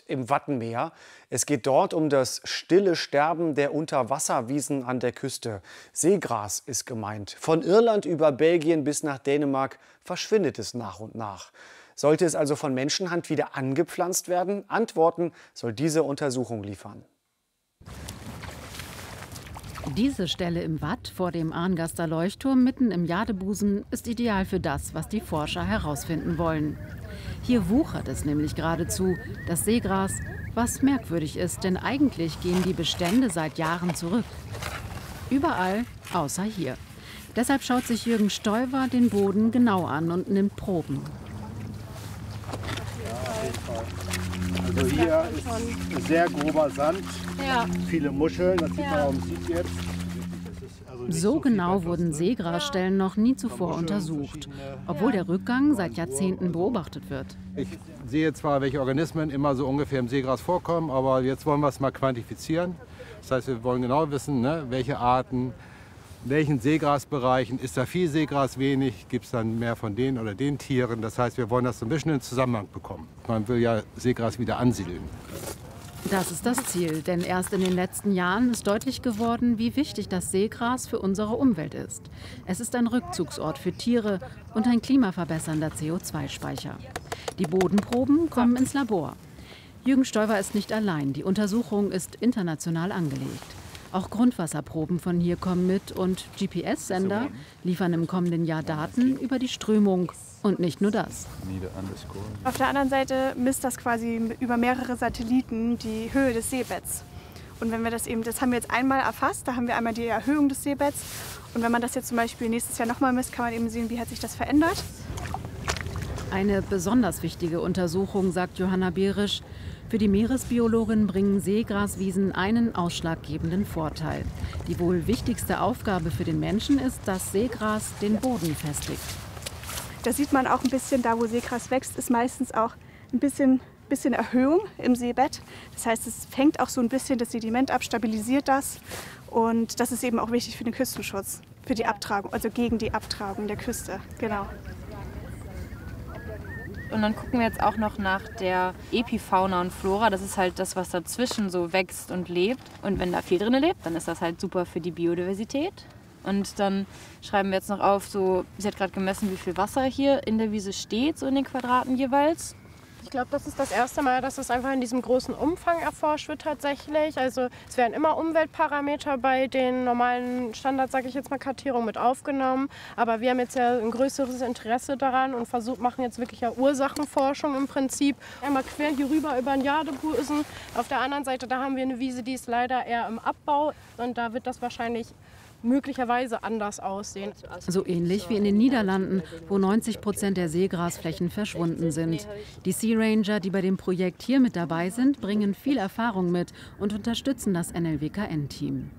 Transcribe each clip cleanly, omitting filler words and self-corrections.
im Wattenmeer. Es geht dort um das stille Sterben der Unterwasserwiesen an der Küste. Seegras ist gemeint. Von Irland über Belgien bis nach Dänemark verschwindet es nach und nach. Sollte es also von Menschenhand wieder angepflanzt werden? Antworten soll diese Untersuchung liefern. Diese Stelle im Watt vor dem Arngaster Leuchtturm mitten im Jadebusen ist ideal für das, was die Forscher herausfinden wollen. Hier wuchert es nämlich geradezu, das Seegras, was merkwürdig ist, denn eigentlich gehen die Bestände seit Jahren zurück. Überall außer hier. Deshalb schaut sich Jürgen Stoiber den Boden genau an und nimmt Proben. Also hier ist sehr grober Sand, viele Muscheln, das sieht man auch im Sieb jetzt. So genau wurden Seegrasstellen noch nie zuvor untersucht, obwohl der Rückgang seit Jahrzehnten beobachtet wird. Ich sehe zwar, welche Organismen immer so ungefähr im Seegras vorkommen, aber jetzt wollen wir es mal quantifizieren. Das heißt, wir wollen genau wissen, welche Arten, in welchen Seegrasbereichen, ist da viel Seegras, wenig, gibt es dann mehr von den oder den Tieren. Das heißt, wir wollen das so ein bisschen in Zusammenhang bekommen. Man will ja Seegras wieder ansiedeln. Das ist das Ziel, denn erst in den letzten Jahren ist deutlich geworden, wie wichtig das Seegras für unsere Umwelt ist. Es ist ein Rückzugsort für Tiere und ein klimaverbessernder CO2-Speicher. Die Bodenproben kommen ins Labor. Jürgen Stoiber ist nicht allein, die Untersuchung ist international angelegt. Auch Grundwasserproben von hier kommen mit und GPS-Sender liefern im kommenden Jahr Daten über die Strömung. Und nicht nur das. Auf der anderen Seite misst das quasi über mehrere Satelliten die Höhe des Seebetts. Und wenn wir das haben wir jetzt einmal erfasst, da haben wir einmal die Erhöhung des Seebetts. Und wenn man das jetzt zum Beispiel nächstes Jahr nochmal misst, kann man eben sehen, wie hat sich das verändert. Eine besonders wichtige Untersuchung, sagt Johanna Behrisch. Für die Meeresbiologin bringen Seegraswiesen einen ausschlaggebenden Vorteil. Die wohl wichtigste Aufgabe für den Menschen ist, dass Seegras den Boden festigt. Da sieht man auch ein bisschen, da wo Seegras wächst, ist meistens auch ein bisschen Erhöhung im Seebett. Das heißt, es fängt auch so ein bisschen das Sediment ab, stabilisiert das. Und das ist eben auch wichtig für den Küstenschutz, für die Abtragung, also gegen die Abtragung der Küste. Genau. Und dann gucken wir jetzt auch noch nach der Epifauna und Flora. Das ist halt das, was dazwischen so wächst und lebt. Und wenn da viel drin lebt, dann ist das halt super für die Biodiversität. Und dann schreiben wir jetzt noch auf, so, sie hat gerade gemessen, wie viel Wasser hier in der Wiese steht, so in den Quadraten jeweils. Ich glaube, das ist das erste Mal, dass es einfach in diesem großen Umfang erforscht wird tatsächlich. Also es werden immer Umweltparameter bei den normalen Standards, sage ich jetzt mal, Kartierungen mit aufgenommen. Aber wir haben jetzt ja ein größeres Interesse daran und machen jetzt wirklich ja Ursachenforschung im Prinzip. Einmal quer hier rüber über den Jadebusen. Auf der anderen Seite, da haben wir eine Wiese, die ist leider eher im Abbau. Und da wird das wahrscheinlich möglicherweise anders aussehen. So ähnlich wie in den Niederlanden, wo 90% der Seegrasflächen verschwunden sind. Die Sea Ranger, die bei dem Projekt hier mit dabei sind, bringen viel Erfahrung mit und unterstützen das NLWKN-Team.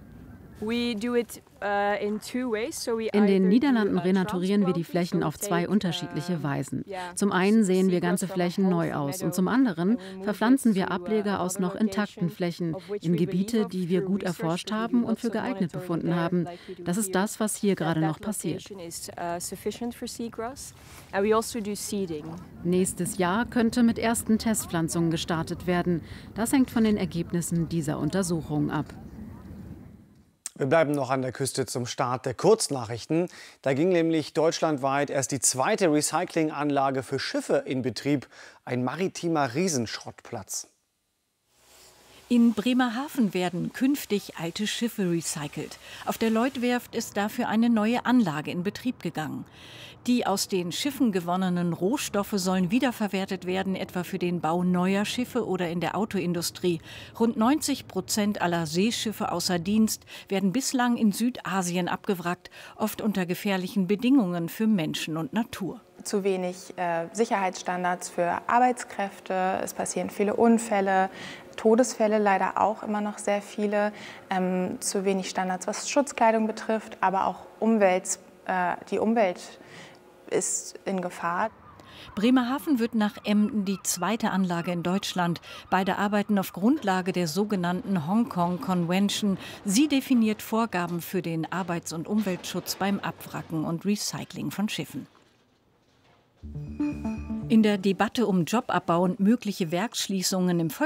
In den Niederlanden renaturieren wir die Flächen auf zwei unterschiedliche Weisen. Zum einen sehen wir ganze Flächen neu aus und zum anderen verpflanzen wir Ableger aus noch intakten Flächen in Gebiete, die wir gut erforscht haben und für geeignet befunden haben. Das ist das, was hier gerade noch passiert. Nächstes Jahr könnte mit ersten Testpflanzungen gestartet werden. Das hängt von den Ergebnissen dieser Untersuchung ab. Wir bleiben noch an der Küste zum Start der Kurznachrichten. Da ging nämlich deutschlandweit erst die zweite Recyclinganlage für Schiffe in Betrieb. Ein maritimer Riesenschrottplatz. In Bremerhaven werden künftig alte Schiffe recycelt. Auf der Lloyd-Werft ist dafür eine neue Anlage in Betrieb gegangen. Die aus den Schiffen gewonnenen Rohstoffe sollen wiederverwertet werden, etwa für den Bau neuer Schiffe oder in der Autoindustrie. Rund 90% aller Seeschiffe außer Dienst werden bislang in Südasien abgewrackt, oft unter gefährlichen Bedingungen für Menschen und Natur. Zu wenig Sicherheitsstandards für Arbeitskräfte, es passieren viele Unfälle, Todesfälle leider auch immer noch sehr viele, zu wenig Standards, was Schutzkleidung betrifft, aber auch die Umwelt ist in Gefahr. Bremerhaven wird nach Emden die zweite Anlage in Deutschland. Beide arbeiten auf Grundlage der sogenannten Hongkong Convention. Sie definiert Vorgaben für den Arbeits- und Umweltschutz beim Abwracken und Recycling von Schiffen. In der Debatte um Jobabbau und mögliche Werksschließungen im